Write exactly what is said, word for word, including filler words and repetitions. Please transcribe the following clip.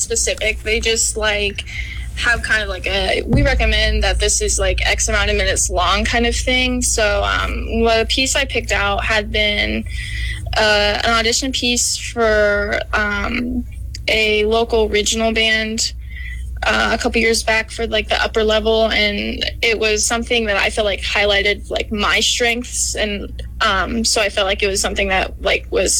specific. They just like have kind of like a, we recommend that this is like X amount of minutes long kind of thing. So um, the piece I picked out had been uh, an audition piece for um, a local regional band uh, a couple years back for like the upper level, and it was something that I feel like highlighted like my strengths, and um, so I felt like it was something that like was